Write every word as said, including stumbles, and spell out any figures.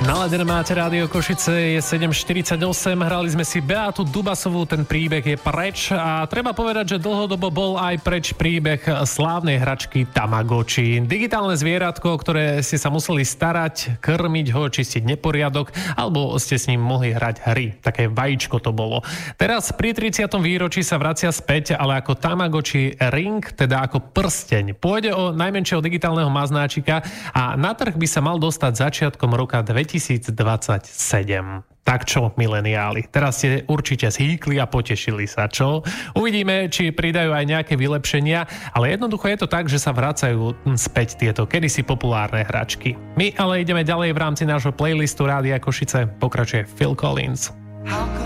Naladené máte Rádio Košice, je sedem štyridsaťosem, hrali sme si Beatu Dubasovú, ten príbeh je preč a treba povedať, že dlhodobo bol aj preč príbeh slávnej hračky Tamagotchi. Digitálne zvieratko, ktoré ste sa museli starať, krmiť ho, čistiť neporiadok, alebo ste s ním mohli hrať hry. Také vajíčko to bolo. Teraz pri tridsiatom výročí sa vracia späť, ale ako Tamagotchi Ring, teda ako prsteň. Pôjde o najmenšieho digitálneho maznáčika a na trh by sa mal dostať začiatkom roka dvetisícdvadsaťsedem. Tak čo, mileniáli, teraz ste určite zhýkli a potešili sa, čo? Uvidíme, či pridajú aj nejaké vylepšenia, ale jednoducho je to tak, že sa vracajú späť tieto kedysi populárne hračky. My ale ideme ďalej v rámci nášho playlistu Rádia Košice. Pokračuje Phil Collins.